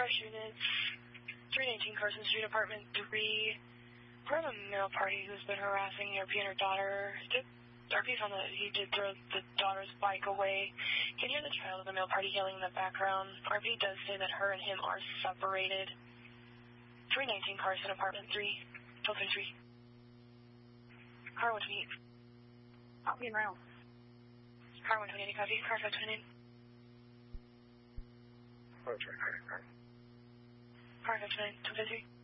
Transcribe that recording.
units. 319 Carson Street, apartment 3. We're the male party who's been harassing RP and her daughter. RP's on he did throw the daughter's bike away. Can you hear the child of the male party yelling in the background? RP does say that her and him are separated. 319 Carson, apartment 3. 1233. Car 128. Copy and round. Car 128, copy. Car 529. Oh, sorry, car. Car 529, 1233.